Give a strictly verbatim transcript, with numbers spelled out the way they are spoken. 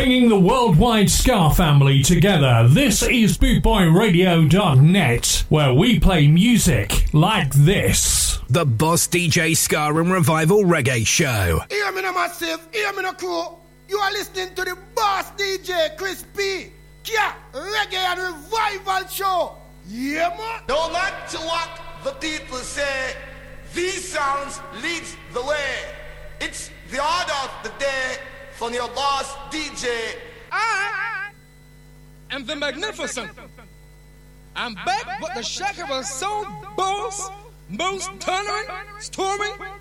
Bringing the worldwide ska family together, this is boot boy radio dot net, where we play music like this. The Boss D J Ska and Revival Reggae Show. Hear me no massive, hear me no crew. You are listening to the Boss D J Chris P. Kia, Reggae and Revival Show. Yeah, man. No matter what the people say, these sounds leads the way. It's the order of the day from your boss D J. I am the magnificent. I'm back with the Shaker of Soul Boss, most tolerant, storming,